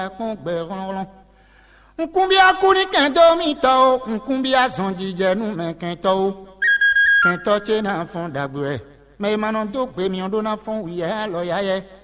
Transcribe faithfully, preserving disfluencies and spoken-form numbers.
gbẹ̀rọ̀rọ̀ nkumbia kuni kento mi tɔ nkumbia zɔnjijɛ numɛ kento kento tse na fɔn dagbe mɛ manɔ do gbe mi ɔdo na fɔn wiyɛ alɔ ya yɛ.